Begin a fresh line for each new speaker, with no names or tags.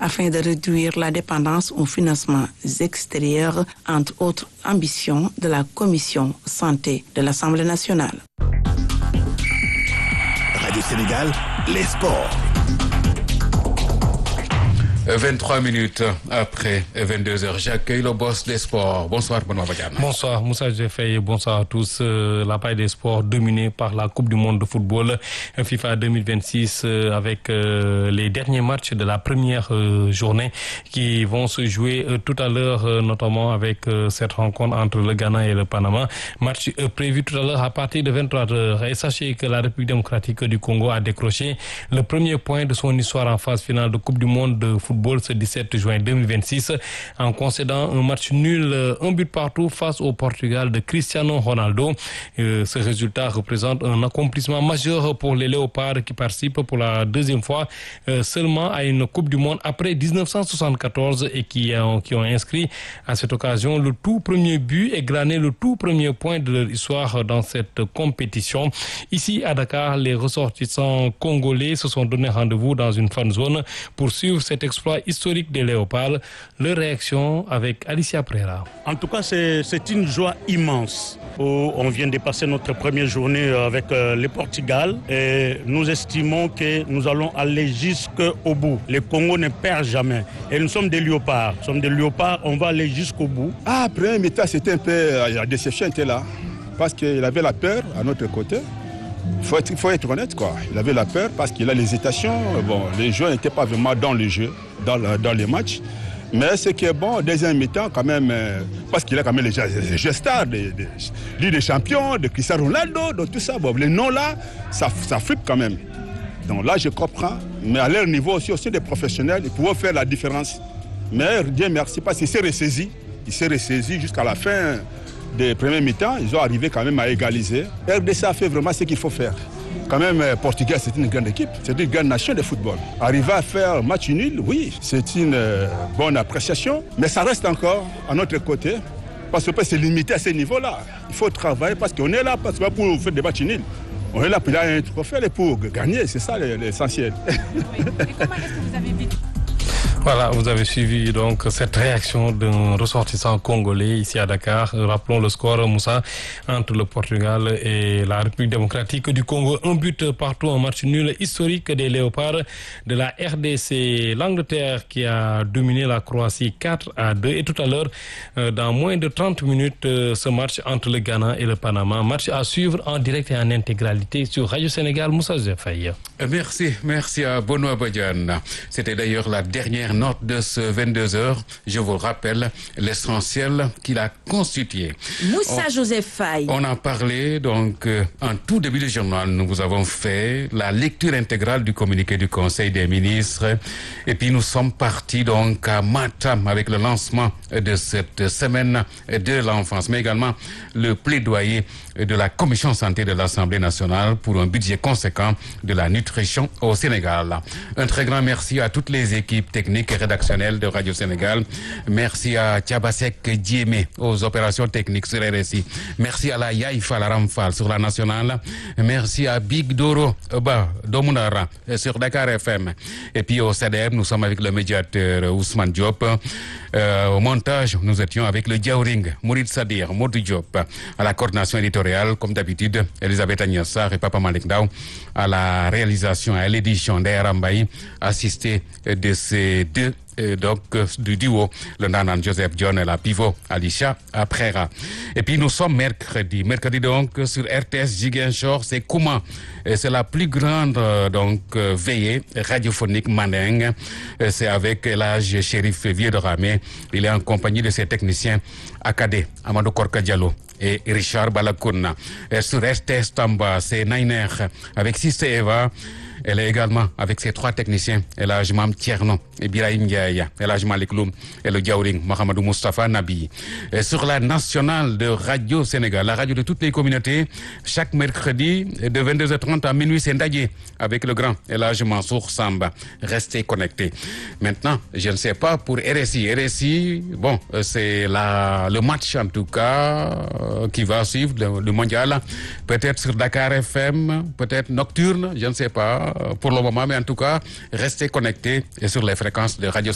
afin de réduire la dépendance aux financements extérieurs, entre autres ambitions de la Commission santé de l'Assemblée nationale.
Radio Sénégal, les sports.
23 minutes après 22h, j'accueille le boss des sports. Bonsoir, Benoît Badiane.
Bonsoir, Moussa Jeffey. Bonsoir à tous. La paille des sports dominée par la Coupe du monde de football FIFA 2026 avec les derniers matchs de la première journée qui vont se jouer tout à l'heure, notamment avec cette rencontre entre le Ghana et le Panama. Match prévu tout à l'heure à partir de 23h. Et sachez que la République démocratique du Congo a décroché le premier point de son histoire en phase finale de Coupe du monde de football ce 17 juin 2026 en concédant un match nul, un but partout face au Portugal de Cristiano Ronaldo. Ce résultat représente un accomplissement majeur pour les Léopards qui participent pour la deuxième fois seulement à une Coupe du monde après 1974 et qui ont inscrit à cette occasion le tout premier but et glané le tout premier point de leur histoire dans cette compétition. Ici à Dakar, les ressortissants congolais se sont donné rendez-vous dans une fan zone pour suivre cet exploit historique des Léopards. Leur réaction avec Alicia Prera.
En tout cas, c'est une joie immense. On vient de passer notre première journée avec le Portugal et nous estimons que nous allons aller jusqu'au bout. Le Congo ne perd jamais. Et nous sommes des léopards. On va aller jusqu'au bout.
Premier mi-temps, c'était un peu... La déception était là. Parce qu'il avait la peur à notre côté. Il faut être honnête, quoi. Il avait la peur parce qu'il a l'hésitation. Bon, les joueurs n'étaient pas vraiment dans le jeu, dans les matchs. Mais ce qui est bon, deuxième mi-temps, quand même, parce qu'il a quand même les jeux stars, Ligue des champions, de Cristiano Ronaldo, de tout ça. Bon, les noms là, ça flippe quand même. Donc là, je comprends. Mais à leur niveau aussi des professionnels, ils pouvaient faire la différence. Mais Dieu merci, parce qu'il s'est ressaisi. Il s'est ressaisi jusqu'à la fin des premiers mi-temps, ils ont arrivé quand même à égaliser. RDC a fait vraiment ce qu'il faut faire. Quand même, Portugal, c'est une grande équipe, c'est une grande nation de football. Arriver à faire match nul, oui, c'est une bonne appréciation, mais ça reste encore à notre côté, parce que c'est limité à ce niveau-là. Il faut travailler parce qu'on est là, parce que pour faire des matchs nuls. On est là pour un trophée et pour gagner, c'est ça l'essentiel.
Oui. Et comment est-ce que vous avez vécu?
Voilà, vous avez suivi donc cette réaction d'un ressortissant congolais ici à Dakar. Rappelons le score, Moussa, entre le Portugal et la République démocratique du Congo. Un but partout, un match nul historique des Léopards de la RDC. L'Angleterre qui a dominé la Croatie 4-2. Et tout à l'heure, dans moins de 30 minutes, ce match entre le Ghana et le Panama. Match à suivre en direct et en intégralité sur Radio Sénégal. Moussa Zeffaye.
Merci à Benoît Badiane. C'était d'ailleurs la dernière note de ce 22h. Je vous rappelle l'essentiel qu'il a constitué.
Moussa Joseph Faye.
On a parlé donc en tout début du journal. Nous vous avons fait la lecture intégrale du communiqué du Conseil des ministres. Et puis nous sommes partis donc à Matam avec le lancement de cette semaine de l'enfance, mais également le plaidoyer de la Commission santé de l'Assemblée nationale pour un budget conséquent de la nutrition au Sénégal. Un très grand merci à toutes les équipes techniques et rédactionnelles de Radio Sénégal. Merci à Thiabasek Diémé aux opérations techniques sur RSI. Merci à la Yaïfa Laramfal sur la nationale. Merci à Big Doro Domunara sur Dakar FM. Et puis au CDR, nous sommes avec le médiateur Ousmane Diop. Au montage, nous étions avec le Diaoring, Mourid Sadir, Modou Diop. À la coordination éditoriale, comme d'habitude, Elisabeth Agnassar et Papa Malik Ndao. À la réalisation, à l'édition d'Arambaï, assisté de ces deux du duo, le Nanan Joseph John et la pivot Alicia Prera. Et puis nous sommes mercredi donc sur RTS Ziguinchor, c'est Kouma. C'est la plus grande veillée radiophonique mandingue. C'est avec l'âge Chérif Vieux de Ramé. Il est en compagnie de ses techniciens Akade, Amadou Korka Diallo et Richard Balakouna. Et sur RTS Tamba, c'est Nainer avec Sissé Eva. Elle est également avec ses trois techniciens, Elhaj Mam Tierno, Birahim Ndiaye, Elhaj Malik Loum et le Diaoring, Mohamedou Moustapha Nabi. Et sur la nationale de Radio Sénégal, la radio de toutes les communautés, chaque mercredi de 22h30 à minuit, c'est Ndadje avec le grand Elhaj Mansour Samba. Restez connectés. Maintenant, je ne sais pas pour RSI, bon, c'est le match en tout cas qui va suivre le mondial. Peut-être sur Dakar FM, peut-être nocturne, je ne sais pas pour le moment, mais en tout cas, restez connectés sur les fréquences de Radio